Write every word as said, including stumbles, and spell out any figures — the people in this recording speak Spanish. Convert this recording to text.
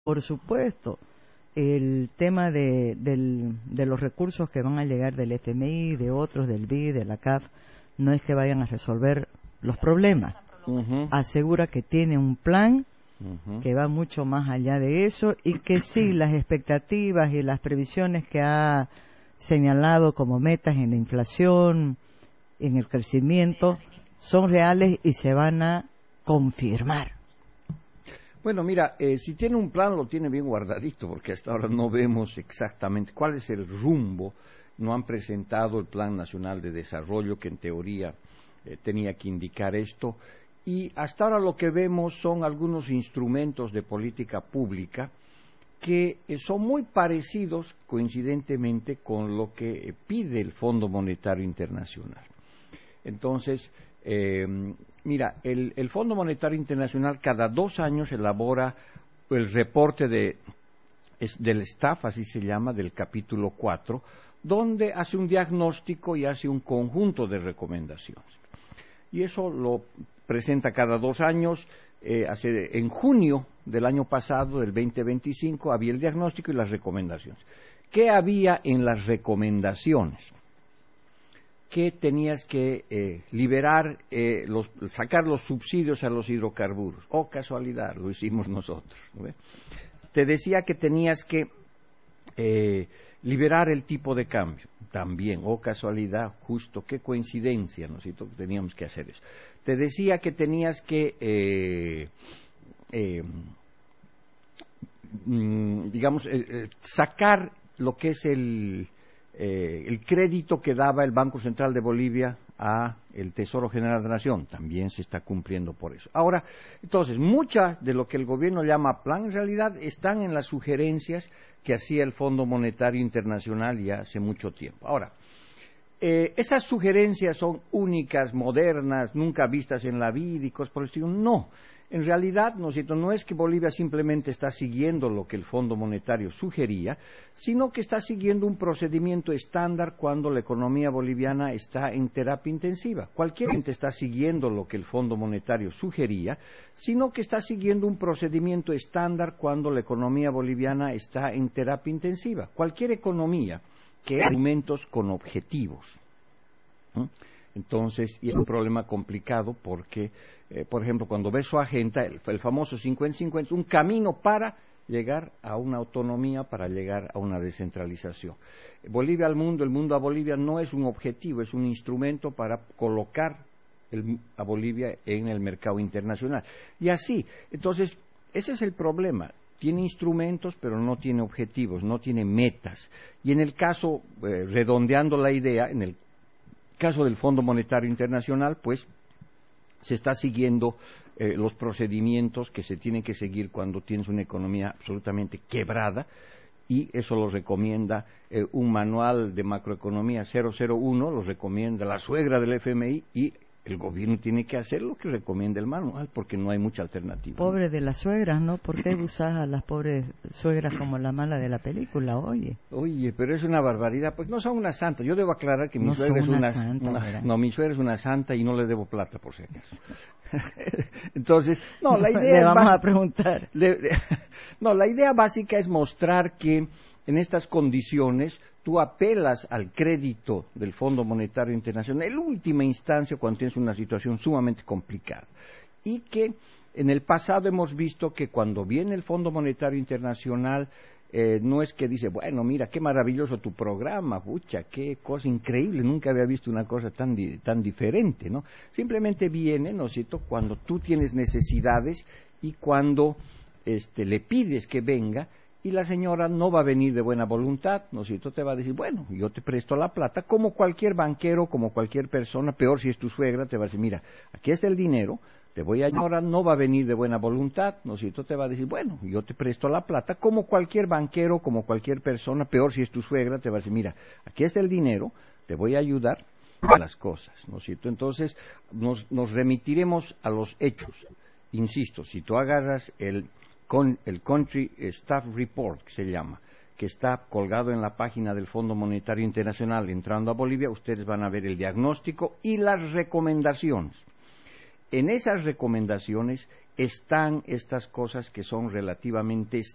Por supuesto, el tema de, del, de los recursos que van a llegar del F M I, de otros, del B I D, de la C A F, no es que vayan a resolver los problemas. Uh-huh. Asegura que tiene un plan uh-huh. que va mucho más allá de eso y que sí, las expectativas y las previsiones que ha señalado como metas en la inflación, en el crecimiento, son reales y se van a confirmar. Bueno, mira, eh, si tiene un plan lo tiene bien guardadito, porque hasta ahora no vemos exactamente cuál es el rumbo. No han presentado el Plan Nacional de Desarrollo, que en teoría eh, tenía que indicar esto, y hasta ahora lo que vemos son algunos instrumentos de política pública que eh, son muy parecidos, coincidentemente, con lo que eh, pide el Fondo Monetario Internacional. Entonces, Eh, mira, el, el Fondo Monetario Internacional cada dos años elabora el reporte de, es, del staff, así se llama, del capítulo cuatro, donde hace un diagnóstico y hace un conjunto de recomendaciones. Y eso lo presenta cada dos años. Eh, hace, en junio del año pasado, del veinte veinticinco, había el diagnóstico y las recomendaciones. ¿Qué había en las recomendaciones? Que tenías que eh, liberar, eh, los, sacar los subsidios a los hidrocarburos. Oh, casualidad, lo hicimos nosotros, ¿no? Te decía que tenías que eh, liberar el tipo de cambio. También, oh, casualidad, justo, qué coincidencia, ¿no? Teníamos que hacer eso. Te decía que tenías que, eh, eh, mm, digamos, eh, eh, sacar lo que es el... Eh, el crédito que daba el Banco Central de Bolivia a el Tesoro General de la Nación, también se está cumpliendo por eso. Ahora, entonces, mucha de lo que el gobierno llama plan, en realidad están en las sugerencias que hacía el Fondo Monetario Internacional ya hace mucho tiempo. Ahora, eh, esas sugerencias son únicas, modernas, nunca vistas en la vida y cosas por el estilo. No. En realidad, ¿no es cierto?, no es que Bolivia simplemente está siguiendo lo que el Fondo Monetario sugería, sino que está siguiendo un procedimiento estándar cuando la economía boliviana está en terapia intensiva. Cualquier ente está siguiendo lo que el Fondo Monetario sugería, sino que está siguiendo un procedimiento estándar cuando la economía boliviana está en terapia intensiva. Cualquier economía que haya argumentos con objetivos. ¿Mm? Entonces, y es un problema complicado porque, eh, por ejemplo, cuando ves su agenda, el, el famoso cincuenta cincuenta, un camino para llegar a una autonomía, para llegar a una descentralización. Bolivia al mundo, el mundo a Bolivia no es un objetivo, es un instrumento para colocar el, a Bolivia en el mercado internacional. Y así, entonces, ese es el problema. Tiene instrumentos, pero no tiene objetivos, no tiene metas. Y en el caso, eh, redondeando la idea, en el caso del Fondo Monetario Internacional, pues se está siguiendo eh, los procedimientos que se tienen que seguir cuando tienes una economía absolutamente quebrada, y eso lo recomienda eh, un manual de macroeconomía cero cero uno, lo recomienda la suegra del F M I, y el gobierno tiene que hacer lo que recomienda el manual, porque no hay mucha alternativa. Pobre ¿no? de las suegras, ¿no? ¿Por qué usas a las pobres suegras como la mala de la película? Oye. Oye, pero es una barbaridad. Pues no son una santa. Yo debo aclarar que mi no suegra es una, una santa, una no, mi suegra es una santa y no le debo plata, por si acaso. Entonces, no, la idea le es vamos a preguntar. De, de, no, la idea básica es mostrar que en estas condiciones tú apelas al crédito del Fondo Monetario Internacional en última instancia cuando tienes una situación sumamente complicada, y que en el pasado hemos visto que cuando viene el Fondo Monetario Internacional eh, no es que dice, bueno, mira, qué maravilloso tu programa, pucha, qué cosa increíble, nunca había visto una cosa tan di tan diferente, ¿no? Simplemente viene, ¿no es cierto?, cuando tú tienes necesidades y cuando este, le pides que venga. Y la señora no va a venir de buena voluntad, ¿no es cierto? Te va a decir, bueno, yo te presto la plata, como cualquier banquero, como cualquier persona, peor si es tu suegra, te va a decir, mira, aquí está el dinero, te voy a ayudar, no va a venir de buena voluntad, ¿no es cierto? Te va a decir, bueno, yo te presto la plata, como cualquier banquero, como cualquier persona, peor si es tu suegra, te va a decir, mira, aquí está el dinero, te voy a ayudar a las cosas, ¿no es cierto? Entonces, nos, nos remitiremos a los hechos. Insisto, si tú agarras el... con el Country Staff Report, que se llama, que está colgado en la página del Fondo Monetario Internacional, entrando a Bolivia, ustedes van a ver el diagnóstico y las recomendaciones. En esas recomendaciones están estas cosas que son relativamente